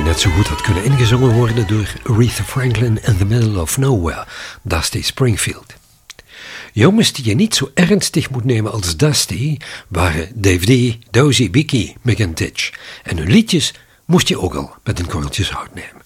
net zo goed had kunnen ingezongen worden door Aretha Franklin in the Middle of Nowhere, Dusty Springfield. Jongens die je niet zo ernstig moet nemen als Dusty waren Dave D, Dozy, Vicky, McIntitch. En hun liedjes moest je ook al met een korreltje zout nemen.